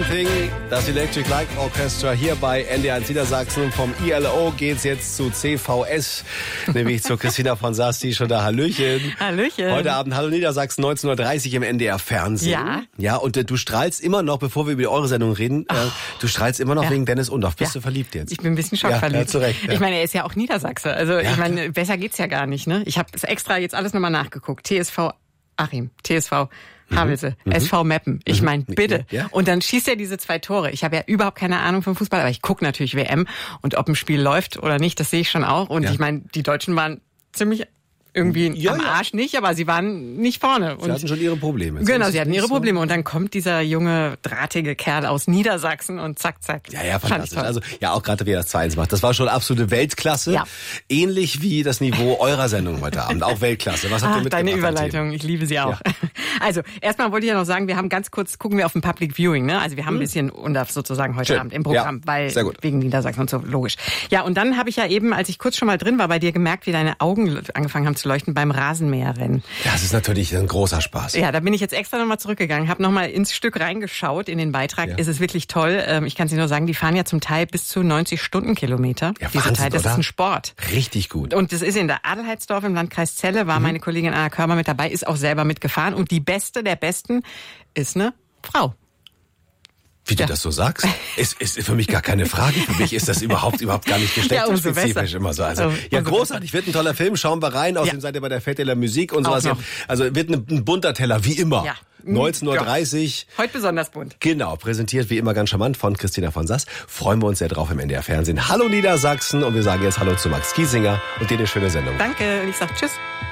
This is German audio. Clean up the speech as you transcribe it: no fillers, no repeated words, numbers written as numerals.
Thing, das Electric Light Orchestra hier bei NDR1 Niedersachsen. Vom ILO geht's jetzt zu CVS, nämlich zu Christina von Sass, die ist schon da. Hallöchen. Hallöchen. Heute Abend Hallo Niedersachsen, 19.30 Uhr im NDR Fernsehen. Ja. Ja, und du strahlst immer noch, bevor wir über eure Sendung reden, du strahlst immer noch wegen Dennis Undorf. Bist du verliebt jetzt? Ich bin ein bisschen schockverliebt. Ja, zu Recht. Ja. Ich meine, er ist ja auch Niedersachse. Also ich meine, besser geht's ja gar nicht. Ne? Ich habe extra jetzt alles nochmal nachgeguckt. TSV Achim, TSV Havelse, SV Meppen. Ich meine, bitte. Ja. Und dann schießt er diese 2 Tore. Ich habe ja überhaupt keine Ahnung vom Fußball, aber ich gucke natürlich WM. Und ob ein Spiel läuft oder nicht, das sehe ich schon auch. Und ich meine, die Deutschen waren ziemlich irgendwie am Arsch nicht, aber sie waren nicht vorne. Sie hatten schon ihre Probleme. Genau, sie hatten ihre Probleme. Und dann kommt dieser junge, drahtige Kerl aus Niedersachsen und zack, zack. Ja, fantastisch. Also, ja, auch gerade wie er das 2-1 macht. Das war schon absolute Weltklasse. Ja. Ähnlich wie das Niveau eurer Sendung heute Abend. Auch Weltklasse. Was habt ihr mitgebracht? Deine Überleitung. Ich liebe sie auch. Ja. Also, erstmal wollte ich ja noch sagen, wir haben ganz kurz, gucken wir auf ein Public Viewing, ne? Also, wir haben ein bisschen Undorf sozusagen heute Abend im Programm, weil wegen Niedersachsen und so, logisch. Ja, und dann habe ich ja eben, als ich kurz schon mal drin war, bei dir gemerkt, wie deine Augen angefangen haben zu leuchten beim Rasenmäherrennen. Das ist natürlich ein großer Spaß. Ja, da bin ich jetzt extra nochmal zurückgegangen, habe nochmal ins Stück reingeschaut, in den Beitrag. Ja. Es ist wirklich toll. Ich kann es dir nur sagen, die fahren ja zum Teil bis zu 90 Stundenkilometer. Ja, diese Teil, das ist ein Sport. Richtig gut. Und das ist in der Adelheidsdorf im Landkreis Celle, war meine Kollegin Anna Körber mit dabei, ist auch selber mitgefahren. Und die Beste der Besten ist eine Frau. Wie du das so sagst, ist für mich gar keine Frage. Für mich ist das überhaupt gar nicht geschlechterspezifisch immer so. Also ja, großartig. Wird ein toller Film. Schauen wir rein. Außerdem seid ihr bei der Fête de la Musique und sowas. Also wird ein bunter Teller, wie immer. Ja. 19.30 Uhr. Heute besonders bunt. Genau, präsentiert wie immer ganz charmant von Christina von Sass. Freuen wir uns sehr drauf im NDR Fernsehen. Hallo Niedersachsen und wir sagen jetzt Hallo zu Max Giesinger und dir eine schöne Sendung. Danke und ich sag Tschüss.